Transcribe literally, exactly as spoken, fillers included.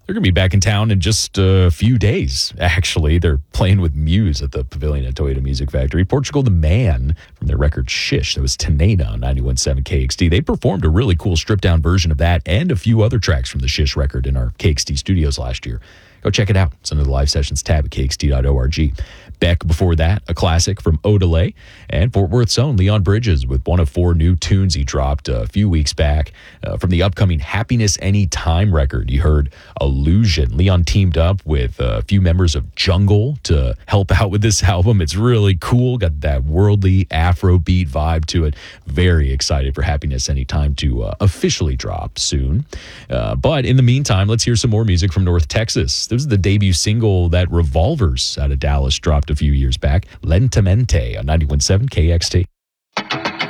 They're going to be back in town in just a few days, actually. They're playing with Muse at the Pavilion at Toyota Music Factory. Portugal the Man from their record Shish. That was Tenena on ninety-one point seven K X T. They performed a really cool stripped-down version of that and a few other tracks from the Shish record in our K X T studios last year. Go check it out. It's under the Live Sessions tab at K X T dot org. Back before that, a classic from Odelay and Fort Worth's own Leon Bridges with one of four new tunes he dropped a few weeks back. Uh, from the upcoming Happiness Anytime record, you heard Illusion. Leon teamed up with a few members of Jungle to help out with this album. It's really cool. Got that worldly Afrobeat vibe to it. Very excited for Happiness Anytime to uh, officially drop soon. Uh, but in the meantime, let's hear some more music from North Texas. This is the debut single that Revolvers out of Dallas dropped a few years back, Lentamente on ninety-one point seven K X T.